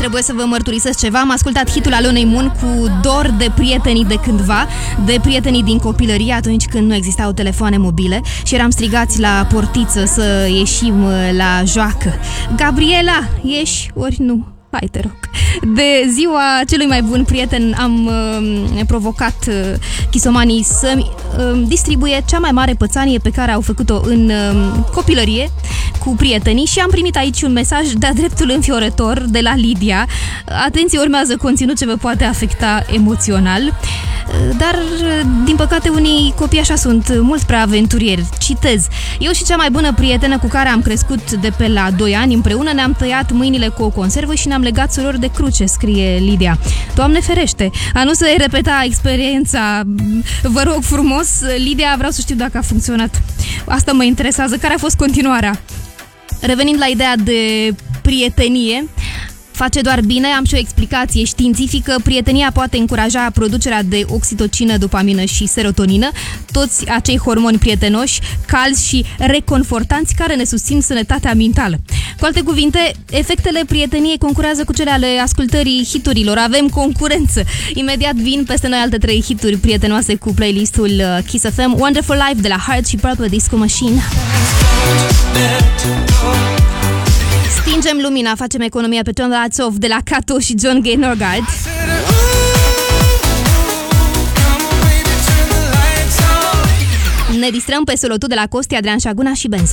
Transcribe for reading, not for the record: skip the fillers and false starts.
trebuie să vă mărturisesc ceva. Am ascultat hitul Alonei Moon cu Dor de prietenii de cândva, de prietenii din copilărie, atunci când nu existau telefoane mobile și eram strigați la portiță să ieșim la joacă. Gabriela, ieși ori nu? Hai, te rog. De ziua celui mai bun prieten am provocat chisomanii să distribuie cea mai mare pățanie pe care au făcut-o în copilărie cu prietenii și am primit aici un mesaj de-a dreptul înfiorător de la Lidia. Atenție, urmează conținut ce vă poate afecta emoțional. Dar, din păcate, unii copii așa sunt, mult prea aventurieri. Citez: eu și cea mai bună prietenă cu care am crescut de pe la 2 ani împreună ne-am tăiat mâinile cu o conservă și ne-am legat surori de cruce, scrie Lidia. Doamne ferește, a nu se repeta experiența, vă rog frumos. Lidia, vreau să știu dacă a funcționat. Asta mă interesează. Care a fost continuarea? Revenind la ideea de prietenie, face doar bine, am și o explicație științifică. Prietenia poate încuraja producerea de oxitocină, dopamină și serotonină, toți acei hormoni prietenoși, calzi și reconfortanți care ne susțin sănătatea mentală. Cu alte cuvinte, efectele prieteniei concurează cu cele ale ascultării hiturilor. Avem concurență. Imediat vin peste noi alte 3 hituri prietenoase cu playlistul Kiss FM. Wonderful Life de la Heart și Purple Disco Machine. Stingem lumina, facem economia pe Turn the Lights Off de la Kato și John Gay Norgard. Ne distrăm pe solotul de la Costi, Adrian Șaguna și Benzo.